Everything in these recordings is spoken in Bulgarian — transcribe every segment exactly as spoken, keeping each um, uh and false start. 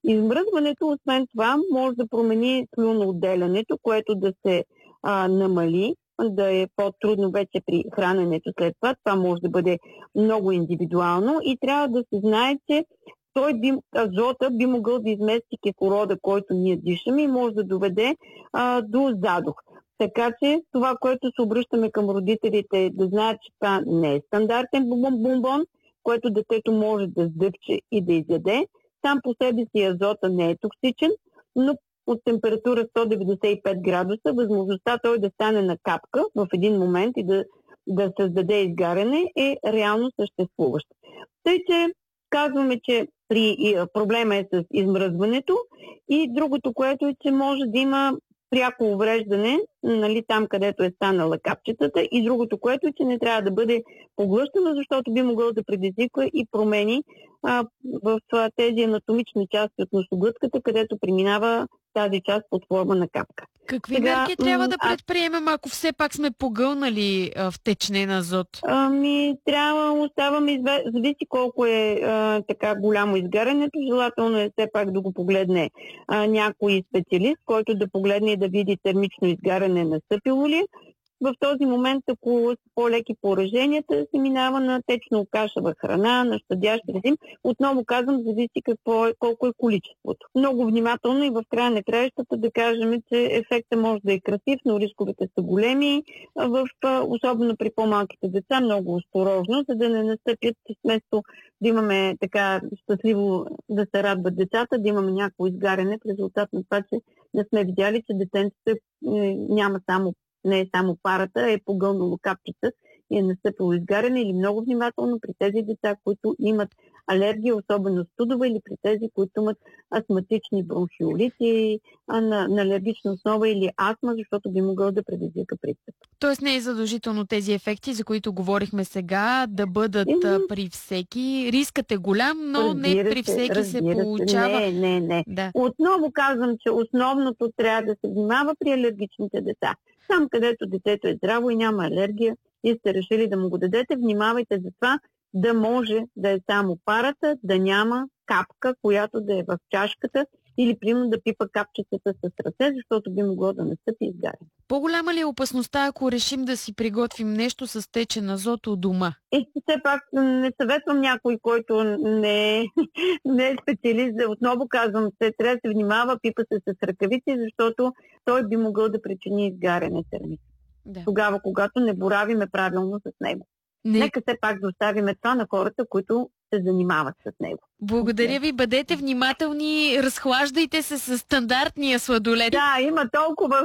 Измръзването, освен това, може да промени слюноотделянето, което да се а, намали, да е по-трудно вече при храненето след това. Това може да бъде много индивидуално и трябва да се знае, че той би, азота би могъл да измести кислорода, който ние дишаме и може да доведе а, до задух. Така че това, което се обръщаме към родителите, е да знаят, че това не е стандартен бомбон, което детето може да сдъвче и да изяде. Сам по себе си азота не е токсичен, но от температура сто деветдесет и пет градуса, възможността той да стане на капка в един момент и да, да създаде изгаряне е реално съществуваща. Тъй, че казваме, че при проблема е с измръзването и другото, което е, че може да има пряко увреждане, нали, там където е станала капчетата, и другото, което е, че не трябва да бъде поглъщано, защото би могъл да предизвиква и промени а, в а, тези анатомични части от носоглътката, където преминава тази част под форма на капка. Какви Сега, мерки трябва да предприемем, ако все пак сме погълнали а, втечнен азот? Ами, трябва, оставаме, зависи колко е а, така голямо изгарянето, желателно е все пак да го погледне а, някой специалист, който да погледне и да види термично изгаряне настъпило ли. В този момент, ако са по-леки пораженията, се минава на течно-кашева храна, на щадящ режим. Отново казвам, зависи какво е, колко е количеството. Много внимателно и в края на краищата да кажем, че ефектът може да е красив, но рисковете са големи, в, особено при по-малките деца, много осторожно, за да не настъпят, вместо да имаме така щастливо да се радват децата, да имаме някакво изгаряне в резултат на това, че не сме видяли, че детенцето няма само не е само парата, е погълнало капчета и е настъпило изгаряне, или много внимателно при тези деца, които имат алергия, особено студова, или при тези, които имат астматични бронхиолити а на, на алергична основа или астма, защото би могъл да предизвика пристъп. Тоест не е задължително тези ефекти, за които говорихме сега, да бъдат mm-hmm. при всеки. Рискът е голям, но разбира не при всеки се, се получава. Не, не, не. Да. Отново казвам, че основното трябва да се внимава при алергичните деца. Там, където детето е здраво и няма алергия и сте решили да му го дадете, внимавайте за това да може да е само парата, да няма капка, която да е в чашката, или примерно да пипа капчетата с ръце, защото би могло да настъпи изгаряне. По-голяма ли е опасността, ако решим да си приготвим нещо с течен азот у дома? И все пак не съветвам някой, който не е, не е специалист. Отново казвам, се трябва да се внимава, пипа се с ръкавици, защото той би могъл да причини изгаряне термит. Да. Тогава, когато не боравиме правилно с него. Не. Нека все пак да оставиме това на хората, които се занимават с него. Благодаря ви, бъдете внимателни, разхлаждайте се с стандартния сладолед. Да, има толкова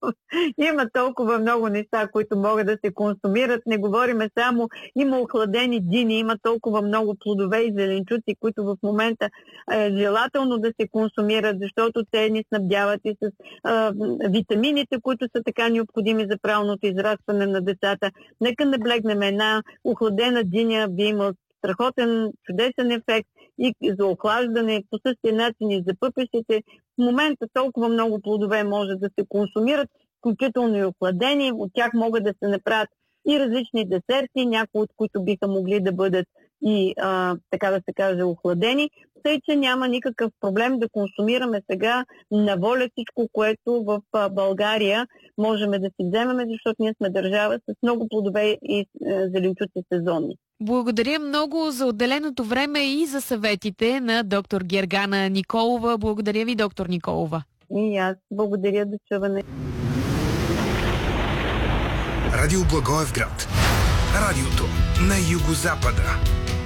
има толкова много неща, които могат да се консумират. Не говориме само, има охладени дини, има толкова много плодове и зеленчуци, които в момента е желателно да се консумират, защото те ни снабдяват и с е, витамините, които са така необходими за правилното израстване на децата. Нека наблегнем, една охладена диня би имал страхотен, чудесен ефект и за охлаждане, по същия начин и за пъпешите. В момента толкова много плодове може да се консумират, включително и охладени. От тях могат да се направят и различни десерти, някои от които биха могли да бъдат и, а, така да се каже, охладени. Тъй, че няма никакъв проблем да консумираме сега на воля всичко, което в България можем да си вземем, защото ние сме държава с много плодове и зеленчуци сезонни. Благодаря много за отделеното време и за съветите на доктор Гергана Николова. Благодаря ви, доктор Николова. И аз благодаря, до чуване. Радио Благоевград. Радиото на югозапада.